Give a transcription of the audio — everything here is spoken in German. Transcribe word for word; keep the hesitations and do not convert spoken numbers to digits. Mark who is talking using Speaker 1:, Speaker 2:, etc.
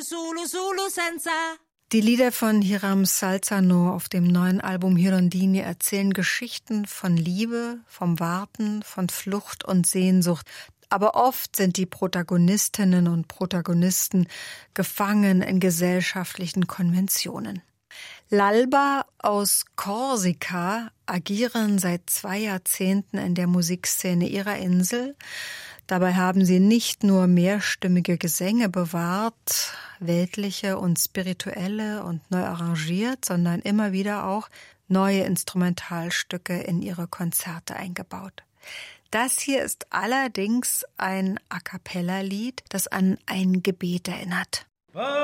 Speaker 1: Solo, solo, senza.
Speaker 2: Die Lieder von Hiram Salzano auf dem neuen Album Hirondini erzählen Geschichten von Liebe, vom Warten, von Flucht und Sehnsucht. Aber oft sind die Protagonistinnen und Protagonisten gefangen in gesellschaftlichen Konventionen. L'Alba aus Korsika agieren seit zwei Jahrzehnten in der Musikszene ihrer Insel. Dabei haben sie nicht nur mehrstimmige Gesänge bewahrt, weltliche und spirituelle und neu arrangiert, sondern immer wieder auch neue Instrumentalstücke in ihre Konzerte eingebaut. Das hier ist allerdings ein A-cappella-Lied, das an ein Gebet erinnert.